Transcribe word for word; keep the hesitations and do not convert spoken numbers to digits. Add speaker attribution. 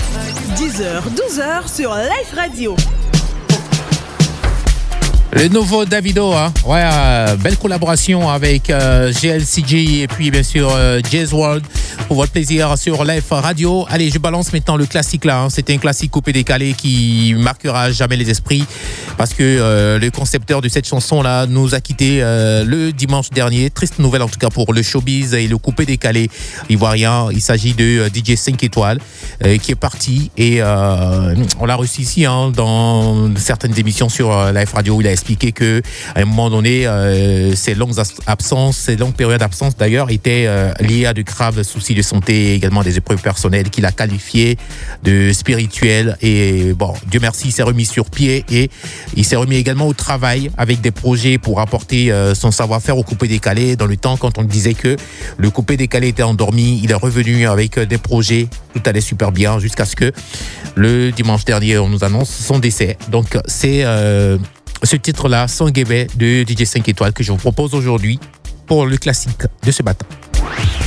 Speaker 1: dix heures, douze heures sur Life Radio.
Speaker 2: Le nouveau Davido, hein? Ouais, euh, belle collaboration avec euh, G L C G et puis bien sûr euh, Jazz World pour votre plaisir sur Life Radio. Allez, je balance maintenant le classique là. Hein. C'était un classique coupé décalé qui marquera jamais les esprits parce que euh, le concepteur de cette chanson là nous a quitté euh, le dimanche dernier. Triste nouvelle en tout cas pour le showbiz et le coupé décalé ivoirien. Il s'agit de euh, D J cinq étoiles euh, qui est parti et euh, on l'a reçu ici hein, dans certaines émissions sur euh, Life Radio où il a expliqué que à un moment donné, euh, ces longues absences, ces longues périodes d'absence d'ailleurs étaient euh, liées à de graves soucis de santé, également des épreuves personnelles qu'il a qualifiées de spirituelles. Et bon, Dieu merci, il s'est remis sur pied et il s'est remis également au travail avec des projets pour apporter euh, son savoir-faire au coupé décalé. Dans le temps, quand on disait que le coupé décalé était endormi, il est revenu avec des projets, tout allait super bien jusqu'à ce que le dimanche dernier, on nous annonce son décès. Donc c'est euh, ce titre-là, Sanguébé de D J cinq étoiles que je vous propose aujourd'hui pour le classique de ce matin.